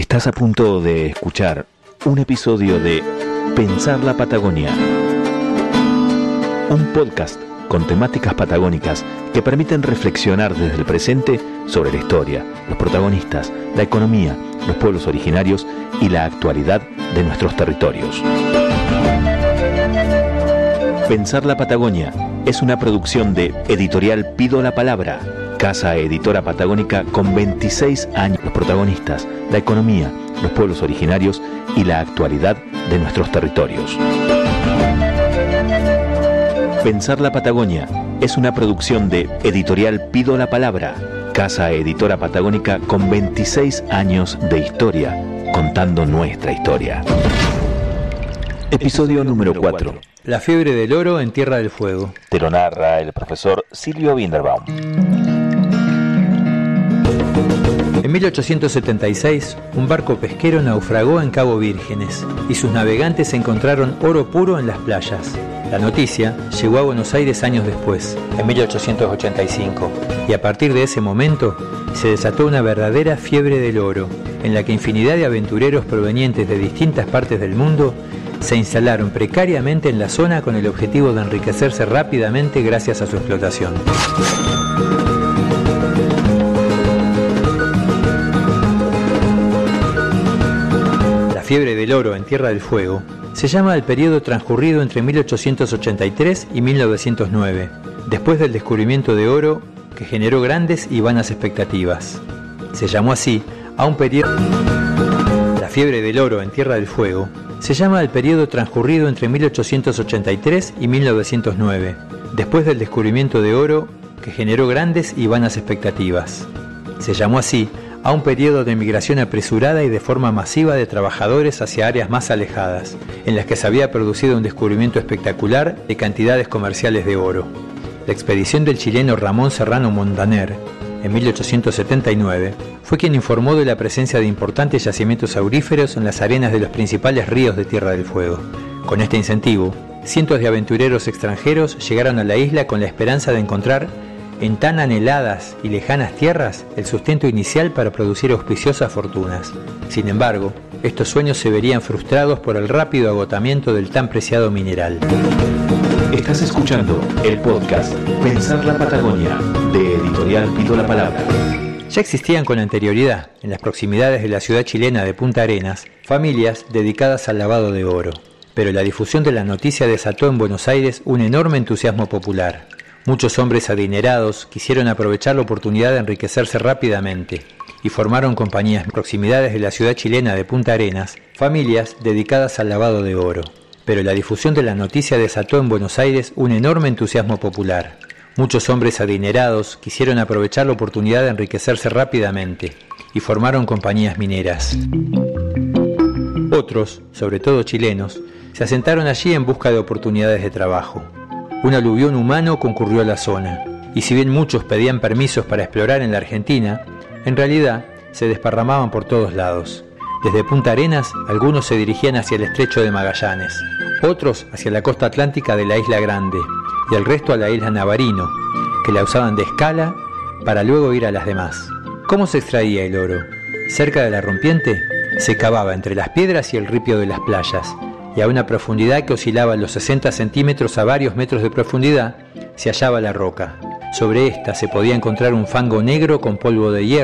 Estás a punto de escuchar un episodio de Pensar la Patagonia, un podcast con temáticas patagónicas que permiten reflexionar desde el presente sobre la historia, los protagonistas, la economía, los pueblos originarios y la actualidad de nuestros territorios. Pensar la Patagonia es una producción de Editorial Pido la Palabra, casa editora patagónica con 26 años. Los protagonistas, la economía, los pueblos originarios y la actualidad de nuestros territorios. Pensar la Patagonia es una producción de Editorial Pido la Palabra, casa editora patagónica con 26 años de historia, contando nuestra historia. Episodio número 4. La fiebre del oro en Tierra del Fuego. Te lo narra el profesor Silvio Winderbaum. En 1876, un barco pesquero naufragó en Cabo Vírgenes y sus navegantes encontraron oro puro en las playas. La noticia llegó a Buenos Aires años después, en 1885, y a partir de ese momento se desató una verdadera fiebre del oro, en la que infinidad de aventureros provenientes de distintas partes del mundo se instalaron precariamente en la zona con el objetivo de enriquecerse rápidamente gracias a su explotación. La fiebre del oro en Tierra del Fuego se llama al periodo transcurrido entre 1883 y 1909, después del descubrimiento de oro que generó grandes y vanas expectativas. Se llamó así a un periodo... La fiebre del oro en Tierra del Fuego se llama al periodo transcurrido entre 1883 y 1909, después del descubrimiento de oro que generó grandes y vanas expectativas. Se llamó así a un periodo de migración apresurada y de forma masiva de trabajadores hacia áreas más alejadas, en las que se había producido un descubrimiento espectacular de cantidades comerciales de oro. La expedición del chileno Ramón Serrano Montaner, en 1879, fue quien informó de la presencia de importantes yacimientos auríferos en las arenas de los principales ríos de Tierra del Fuego. Con este incentivo, cientos de aventureros extranjeros llegaron a la isla con la esperanza de encontrar en tan anheladas y lejanas tierras el sustento inicial para producir auspiciosas fortunas. Sin embargo, estos sueños se verían frustrados por el rápido agotamiento del tan preciado mineral. Estás escuchando el podcast Pensar la Patagonia, de Editorial Pido la Palabra. Ya existían con anterioridad, en las proximidades de la ciudad chilena de Punta Arenas, familias dedicadas al lavado de oro. Pero la difusión de la noticia desató en Buenos Aires un enorme entusiasmo popular. Muchos hombres adinerados quisieron aprovechar la oportunidad de enriquecerse rápidamente y formaron compañías en proximidades de la ciudad chilena de Punta Arenas, familias dedicadas al lavado de oro. Pero la difusión de la noticia desató en Buenos Aires un enorme entusiasmo popular. Muchos hombres adinerados quisieron aprovechar la oportunidad de enriquecerse rápidamente y formaron compañías mineras. Otros, sobre todo chilenos, se asentaron allí en busca de oportunidades de trabajo. Un aluvión humano concurrió a la zona, y si bien muchos pedían permisos para explorar en la Argentina, en realidad se desparramaban por todos lados. Desde Punta Arenas, algunos se dirigían hacia el estrecho de Magallanes, otros hacia la costa atlántica de la Isla Grande, y el resto a la isla Navarino, que la usaban de escala para luego ir a las demás. ¿Cómo se extraía el oro? Cerca de la rompiente, se cavaba entre las piedras y el ripio de las playas, y a una profundidad que oscilaba los 60 centímetros a varios metros de profundidad, se hallaba la roca. Sobre esta se podía encontrar un fango negro con polvo de hierro,